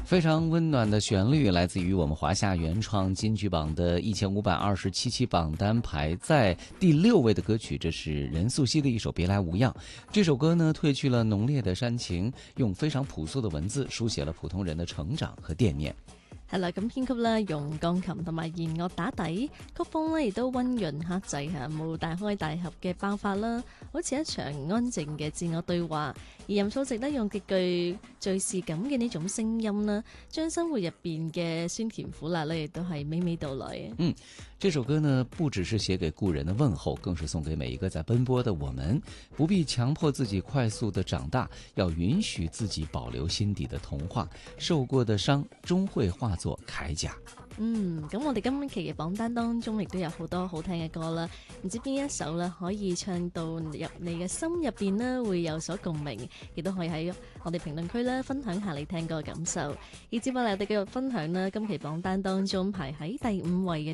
非常温暖的旋律来自于我们华夏原创金曲榜的1527期榜单，排在第6位的歌曲，这是任素汐的一首《別來無恙》。这首歌呢，褪去了濃烈的煽情，用非常朴素的文字書寫了普通人的成長和惦念。 係啦，咁編曲咧用鋼琴同埋弦樂打底，曲風咧亦都溫潤克制嚇，冇大開大合嘅爆發啦，好似一場安靜嘅自我對話。而任素汐咧用極具敘事感嘅呢種聲音啦，將生活入邊嘅酸甜苦辣咧亦都係娓娓道來。 這首歌呢，不只是寫給故人的問候，更是送給每一個在奔波的我們。不必強迫自己快速的長大，要允許自己保留心底的童話。受過的傷終會化作鎧甲。 咁我哋今期嘅榜單當中亦都有好多好聽嘅歌啦，唔知邊一首啦可以唱到入你嘅心入邊呢，會有所共鳴，亦都可以喺我哋評論區啦分享下你聽歌嘅感受。而接落嚟我哋繼續分享啦，今期榜單當中排喺第5位嘅